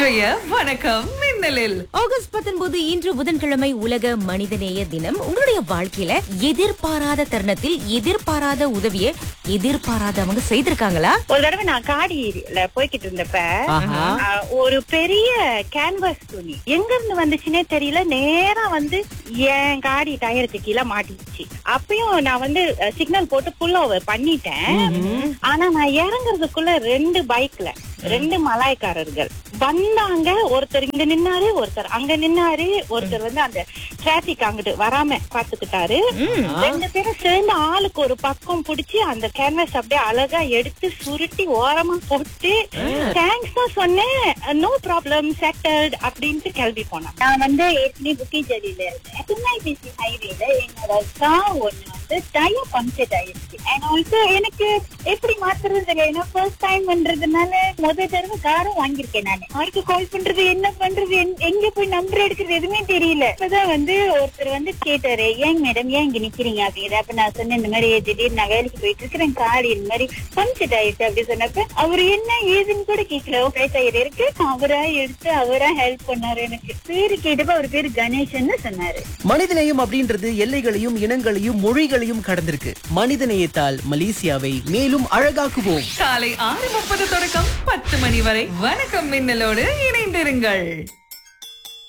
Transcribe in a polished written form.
இன்றைய வணக்கம் மின்னலில் ஆகஸ்ட் 19 இன்று புதன்கிழமை உலக மனிதநேய தினம். உங்களுடைய வாழ்க்கையில எதிர்பாராத தருணத்தில் எதிர்பாராத உதவியை எதிர்பாராதவங்க செய்திருக்காங்களா? ஒரு தடவை நான் காடியில போய்கிட்டு இருந்தப்ப ஒரு பெரிய கேன்வாஸ் துணி எங்க இருந்து வந்துச்சுன்னே தெரியல, நேரா வந்து என் காடி டயருக்கு கீழே மாட்டிடுச்சு. அப்பயும் நான் வந்து சிக்னல் போட்டு புல் ஓவர் பண்ணிட்டேன். ஆனா நான் இறங்குறதுக்குள்ள ரெண்டு மலாய்க்காரர்கள் வந்தாங்க. ஒருத்தர் இங்க நின்னாரு, ஒருத்தர் அங்க நின்னாரு, ஒருத்தர் வந்து அந்த டிராபிக் அங்கிட்டு வராம பாத்துக்கிட்டாரு. ரெண்டு பேரும் சேர்ந்து ஆளுக்கு ஒரு பக்கம் புடிச்சு அந்த கேன்வாஸ் அப்படியே அழகா எடுத்து சுருட்டி ஓரமா போட்டு தேங்க்ஸ் தான் சொன்னேன், நோ ப்ராப்ளம் செட்டில்ட் அப்படின்ட்டு கிளம்பி போனேன். நான் வந்து ஏற்கனவே புக்கிஜலியில இருந்தேன். திருநெல்வேலி ஹைவேல என்னோட கார் ஒண்ணு வந்து டயர் பஞ்சர் ஆயிடுச்சு. அண்ட் ஆல்சோ எனக்கு எப்படி மாத்துறது தெரியல, ஃபர்ஸ்ட் டைம் பண்றதுனால முதல் தடவை காரும் வாங்கியிருக்கேன். நான் யாருக்கு கால் பண்றது, என்ன பண்றது, எங்க போய் நம்பர் எடுக்கிறது எதுவுமே தெரியல. இப்பதான் வந்து ஒருத்தர் வந்து கேட்டாரு, ஏன் மேடம் ஏன் இங்க நிக்கிறீங்க அப்படிங்கிற. அப்ப நான் சொன்னேன், இந்த மாதிரி திடீர்னு நான் வேலைக்கு போயிட்டு இருக்கிறேன், கார் இந்த மாதிரி பஞ்சர் ஆயிடுச்சு அப்படி சொன்னப்ப அவரு என்ன ஏதுன்னு கூட கேட்கல. டயர் இருக்கு, அவரா எடுத்து அவரா ஹெல்ப் பண்ணாரு. எனக்கு பேரு கேட்டப்ப அவர் பேரு கணேசன் சொன்னாரு. மனிதநேயம் அப்படின்றது எல்லைகளையும் இனங்களையும் மொழிகளையும் கடந்திருக்கு. மனிதநேயத்தால் மலேசியாவை மேலும் அழகாக்குவோம். காலை 6:30 தொடக்கம் 10 மணி வரை வணக்கம் மின்னலோடு இணைந்திருங்கள்.